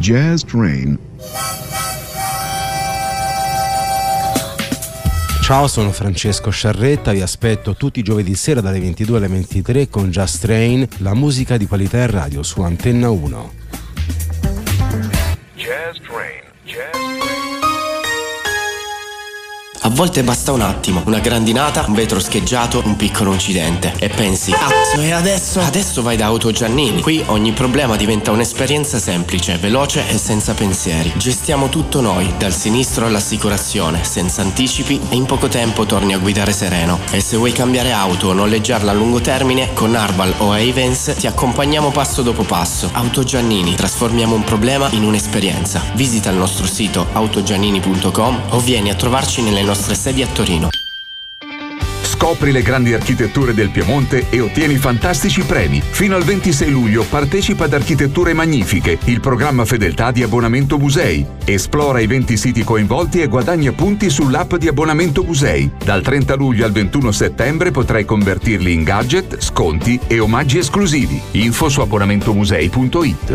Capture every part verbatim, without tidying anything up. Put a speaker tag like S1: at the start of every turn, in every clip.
S1: Jazz Train.
S2: Ciao, sono Francesco Sciarretta, vi aspetto tutti i giovedì sera dalle ventidue alle ventitré con Jazz Train, la musica di qualità in radio su Antenna uno.
S3: Jazz Train, Jazz Train.
S4: A volte basta un attimo, una grandinata, un vetro scheggiato, un piccolo incidente e pensi, cazzo, e adesso? Adesso vai da Auto Giannini. Qui ogni problema diventa un'esperienza semplice, veloce e senza pensieri. Gestiamo tutto noi, dal sinistro all'assicurazione, senza anticipi, e in poco tempo torni a guidare sereno. E se vuoi cambiare auto o noleggiarla a lungo termine, con Arval o Ayvens ti accompagniamo passo dopo passo. Auto Giannini, trasformiamo un problema in un'esperienza. Visita il nostro sito autogiannini punto com o vieni a trovarci nelle nostre sedi a Torino.
S5: Scopri le grandi architetture del Piemonte e ottieni fantastici premi. Fino al ventisei luglio partecipa ad Architetture Magnifiche, il programma fedeltà di Abbonamento Musei. Esplora i venti siti coinvolti e guadagna punti sull'app di Abbonamento Musei. Dal trenta luglio al ventuno settembre potrai convertirli in gadget, sconti e omaggi esclusivi. Info su abbonamentomusei punto it.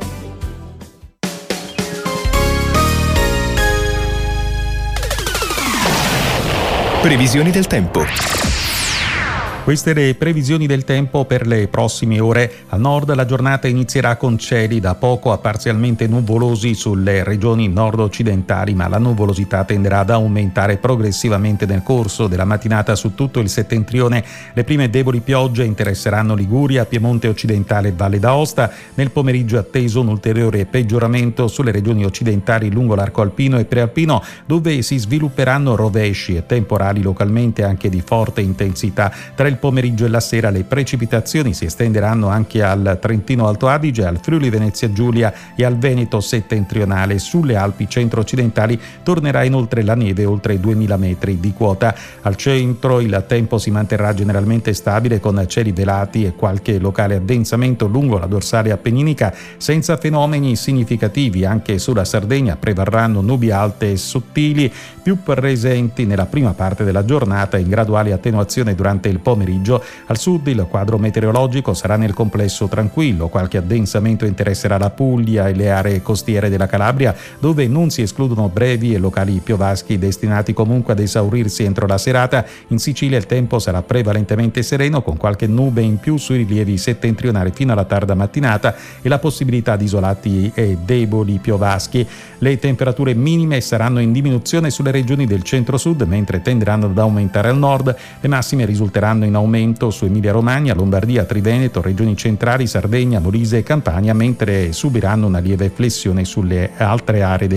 S6: Previsioni del tempo.
S7: Queste le previsioni del tempo per le prossime ore. Al nord la giornata inizierà con cieli da poco a parzialmente nuvolosi sulle regioni nord-occidentali, ma la nuvolosità tenderà ad aumentare progressivamente nel corso della mattinata su tutto il settentrione. Le prime deboli piogge interesseranno Liguria, Piemonte occidentale e Valle d'Aosta. Nel pomeriggio è atteso un ulteriore peggioramento sulle regioni occidentali lungo l'arco alpino e prealpino, dove si svilupperanno rovesci e temporali localmente anche di forte intensità. Tra il pomeriggio e la sera le precipitazioni si estenderanno anche al Trentino Alto Adige, al Friuli Venezia Giulia e al Veneto settentrionale. Sulle Alpi centro-occidentali tornerà inoltre la neve oltre i duemila metri di quota. Al centro il tempo si manterrà generalmente stabile con cieli velati e qualche locale addensamento lungo la dorsale appenninica, senza fenomeni significativi. Anche sulla Sardegna prevarranno nubi alte e sottili, più presenti nella prima parte della giornata, in graduale attenuazione durante il pomeriggio. Al sud il quadro meteorologico sarà nel complesso tranquillo. Qualche addensamento interesserà la Puglia e le aree costiere della Calabria, dove non si escludono brevi e locali piovaschi destinati comunque ad esaurirsi entro la serata. In Sicilia il tempo sarà prevalentemente sereno, con qualche nube in più sui rilievi settentrionali fino alla tarda mattinata e la possibilità di isolati e deboli piovaschi. Le temperature minime saranno in diminuzione sulle regioni del centro-sud, mentre tenderanno ad aumentare al nord. Le massime risulteranno in aumento su Emilia-Romagna, Lombardia, Triveneto, regioni centrali, Sardegna, Molise e Campania, mentre subiranno una lieve flessione sulle altre aree del